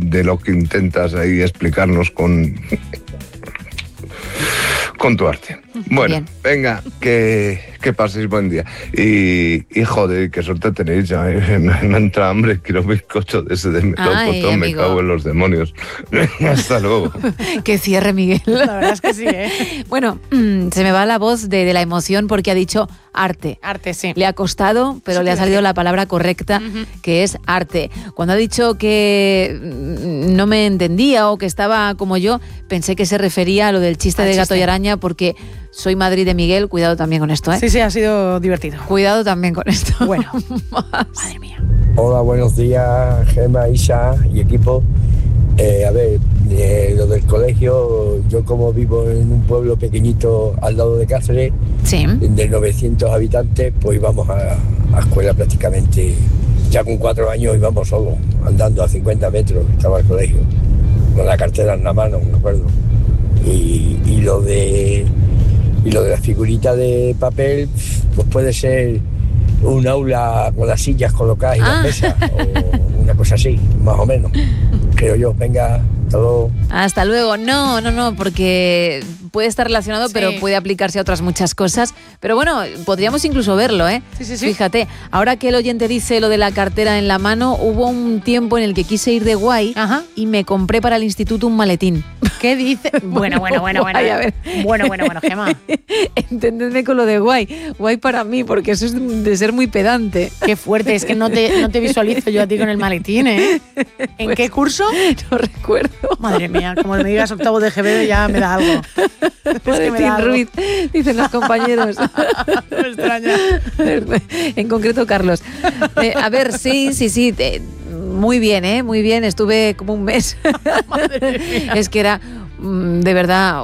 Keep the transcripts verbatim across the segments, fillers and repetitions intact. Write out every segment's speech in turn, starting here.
de lo que intentas ahí explicarnos con, con tu arte. Bueno, bien. Venga, que, que paséis buen día. Y, y joder, qué suerte tenéis ya. Me, me entra hambre, quiero bizcocho de ese de melocotón, me cago en los demonios. Hasta luego. Que cierre, Miguel. La verdad es que sí, ¿eh? Bueno, mmm, se me va la voz de, de la emoción porque ha dicho arte. Arte, sí. Le ha costado, pero sí, le ha salido la palabra correcta, uh-huh. que es arte. Cuando ha dicho que no me entendía o que estaba como yo, pensé que se refería a lo del chiste Al de chiste. Gato y araña, porque soy Madrid de Miguel, cuidado también con esto, ¿eh? Sí, sí, ha sido divertido. Cuidado también con esto. Bueno, madre mía. Hola, buenos días, Gemma, Isa y equipo. Eh, a ver, eh, lo del colegio, yo como vivo en un pueblo pequeñito al lado de Cáceres, sí. de novecientos habitantes, pues íbamos a, a escuela prácticamente, ya con cuatro años íbamos solos, andando a cincuenta metros, estaba el colegio, con la cartera en la mano, me acuerdo. Y, y lo de y lo de las figuritas de papel, pues puede ser un aula con las sillas colocadas y ah. las mesas, o una cosa así, más o menos, creo yo. Venga, hasta luego. Hasta luego. No, no, no, porque puede estar relacionado, sí. pero puede aplicarse a otras muchas cosas. Pero bueno, podríamos incluso verlo, ¿eh? Sí, sí, sí. Fíjate, ahora que el oyente dice lo de la cartera en la mano, hubo un tiempo en el que quise ir de guay Ajá. y me compré para el instituto un maletín. ¿Qué dice? Bueno, bueno, bueno, bueno. Guay, a ver. Bueno, bueno, bueno, Gemma. Entendedme con lo de guay. Guay para mí, porque eso es de ser muy pedante. Qué fuerte, es que no te, no te visualizo yo a ti con el maletín, ¿eh? ¿En pues, qué curso? No recuerdo. Madre mía, como me digas octavo de G B ya me da algo. Es que me da algo. Ruiz, dicen los compañeros. Me extraña. En concreto, Carlos. Eh, a ver, sí, sí, sí. Te, muy bien, ¿eh? Muy bien. Estuve como un mes. Madre mía. Es que era, de verdad...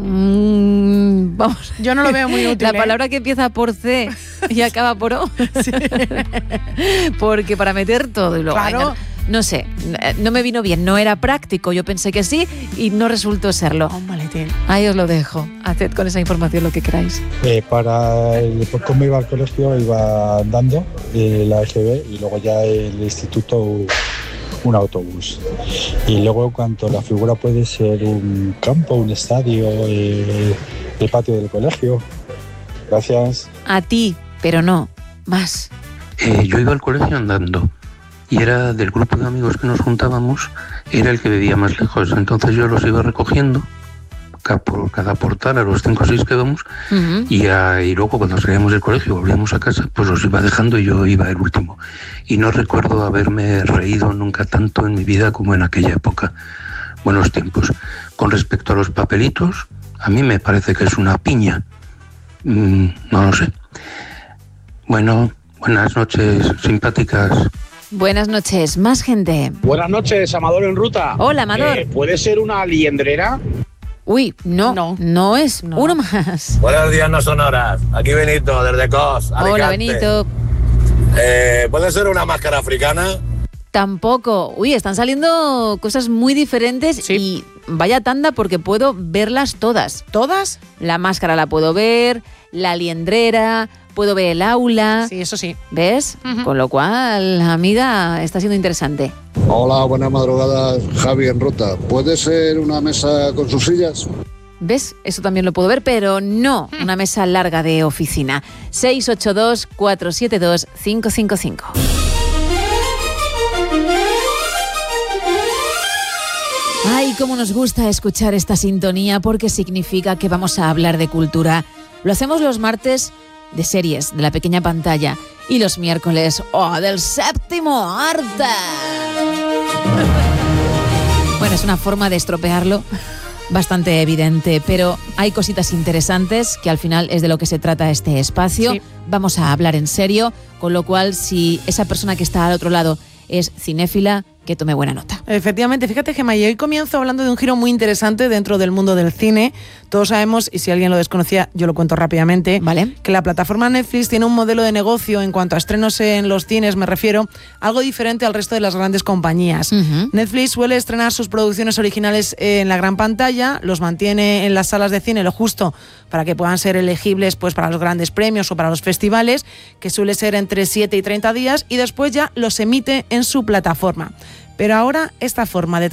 Mm, vamos. Yo no lo veo muy útil. La palabra ¿eh? que empieza por C y acaba por O. Sí. Porque para meter todo y luego... Claro. Venga, no sé, no me vino bien, no era práctico, yo pensé que sí y no resultó serlo. Un maletín. Ahí os lo dejo, haced con esa información lo que queráis. Eh, para el, pues como iba al colegio, iba andando eh, la E G B y luego ya el instituto un autobús. Y luego en cuanto la figura puede ser un campo, un estadio, eh, el patio del colegio. Gracias. A ti, pero no, más. Eh, yo iba al colegio andando. Y era del grupo de amigos que nos juntábamos, era el que vivía más lejos. Entonces yo los iba recogiendo, por cada portal, a los cinco o seis que íbamos, uh-huh. y, a, y luego cuando salíamos del colegio, volvíamos a casa, pues los iba dejando y yo iba el último. Y no recuerdo haberme reído nunca tanto en mi vida como en aquella época. Buenos tiempos. Con respecto a los papelitos, a mí me parece que es una piña. Mm, no lo sé. Bueno, buenas noches, simpáticas. Buenas noches, más gente. Buenas noches, Amador en ruta. Hola, Amador. Eh, ¿Puede ser una liendrera? Uy, no, no, no es no. Uno más. Buenos días, no son horas. Aquí Benito, desde Cos, Alicante. Hola, Benito. Eh, ¿Puede ser una máscara africana? Tampoco. Uy, están saliendo cosas muy diferentes sí. y vaya tanda porque puedo verlas todas. ¿Todas? La máscara la puedo ver, la liendrera... Puedo ver el aula. Sí, eso sí. ¿Ves? Uh-huh. Con lo cual, amiga, está siendo interesante. Hola, buenas madrugadas, Javi en ruta. ¿Puede ser una mesa con sus sillas? ¿Ves? Eso también lo puedo ver, pero no uh-huh. una mesa larga de oficina. seis ocho dos, cuatro siete dos, cinco cinco cinco. Ay, cómo nos gusta escuchar esta sintonía porque significa que vamos a hablar de cultura. Lo hacemos los martes de series, de la pequeña pantalla, y los miércoles, ¡oh!, del séptimo arte. Bueno, es una forma de estropearlo bastante evidente, pero hay cositas interesantes que al final es de lo que se trata este espacio. Sí. Vamos a hablar en serio, con lo cual, si esa persona que está al otro lado es cinéfila, que tome buena nota. Efectivamente, fíjate, Gemma, y hoy comienzo hablando de un giro muy interesante dentro del mundo del cine. Todos sabemos, y si alguien lo desconocía, yo lo cuento rápidamente, ¿vale?, que la plataforma Netflix tiene un modelo de negocio en cuanto a estrenos en los cines, me refiero, algo diferente al resto de las grandes compañías. Uh-huh. Netflix suele estrenar sus producciones originales en la gran pantalla, los mantiene en las salas de cine lo justo para que puedan ser elegibles pues para los grandes premios o para los festivales, que suele ser entre siete y treinta días, y después ya los emite en su plataforma. Pero ahora esta forma de